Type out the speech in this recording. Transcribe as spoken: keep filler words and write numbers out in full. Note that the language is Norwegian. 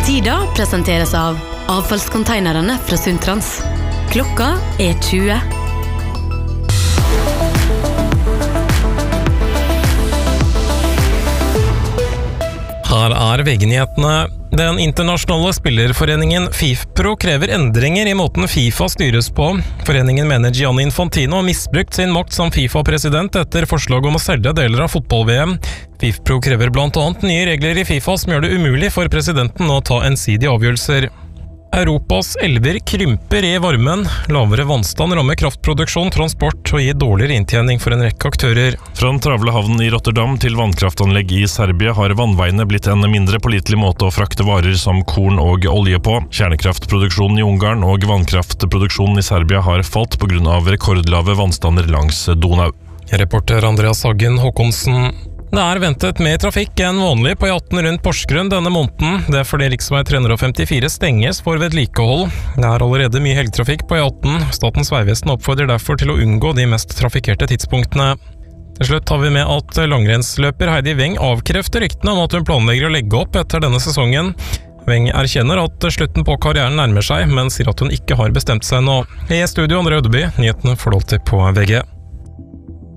Tida presenteres av avfallskonteinerne fra Sundtrans. Klokka er tjue. Her er V G-nyhetene. Den internasjonale spillerforeningen FIFPro krever endringer i måten FIFA styres på. Foreningen mener Gianni Infantino har misbrukt sin makt som FIFA-president etter forslag om å selge deler av fotball-V M. FIFPro krever blant annet nye regler i FIFA som gjør det umulig for presidenten å ta ensidige avgjørelser. Europas elver krymper i varmen. Lavere vannstand rammer kraftproduksjon, transport og gir dårligere inntjening for en rekke aktører. Fra den travle havnen i Rotterdam til vannkraftanlegg i Serbia har vannveiene blitt en mindre pålitelig måte å frakte varer som korn og olje på. Kjernekraftproduksjonen i Ungarn og vannkraftproduksjonen i Serbia har falt på grunn av rekordlave vannstander langs Donau. Reporter Andreas Hagen Håkonsen. Det er ventet mer trafikk enn vanlig på E atten rundt Porsgrunn denne måneden. Det er fordi riksvei tre hundre femtifire stenges for vedlikehold. Det er allerede mye helgetrafikk på E atten. Statens vegvesen oppfordrer derfor til å unngå de mest trafikkerte tidspunktene. Til slutt har vi med at langrennsløper Heidi Weng avkrefter ryktene om at hun planlegger å legge opp etter denne sesongen. Weng erkjenner at slutten på karrieren nærmer seg, men sier at hun ikke har bestemt seg nå. I studio André Ødeby, nyhetene får du alltid på V G.